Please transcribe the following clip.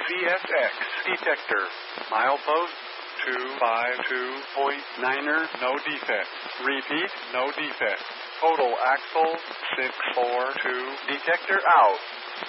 CSX detector. Milepost 252.9er, no defect. Repeat, no defect. Total axle 642. Detector out.